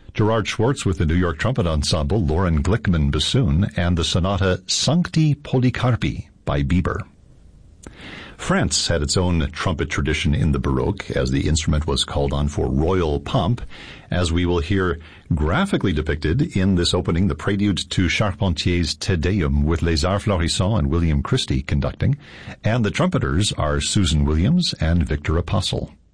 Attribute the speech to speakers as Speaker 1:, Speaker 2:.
Speaker 1: Gerard Schwartz with the New York Trumpet Ensemble, Lauren Glickman bassoon, and the sonata Sancti Polycarpi by Bieber. France had its own trumpet tradition in the Baroque, as the instrument was called on for royal pomp, as we will hear graphically depicted in this opening, the prelude to Charpentier's Te Deum with Les Arts Florissants and William Christie conducting, and the trumpeters are Susan Williams and Victor Apostle.